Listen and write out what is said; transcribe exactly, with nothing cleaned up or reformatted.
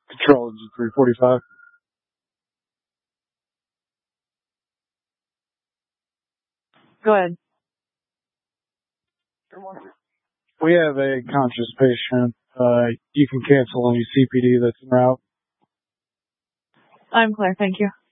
Control engine three forty-five. Go ahead. We have a conscious patient. Uh, you can cancel any C P D that's en route. I'm clear, thank you.